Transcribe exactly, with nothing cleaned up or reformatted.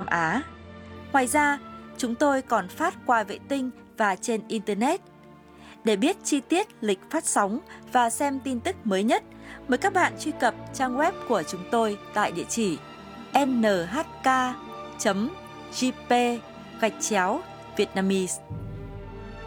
Á. Ngoài ra, chúng tôi còn phát qua vệ tinh và trên Internet. Để biết chi tiết lịch phát sóng và xem tin tức mới nhất, mời các bạn truy cập trang web của chúng tôi tại địa chỉ en hát ca chấm giê pê gạch chéo Vietnamese.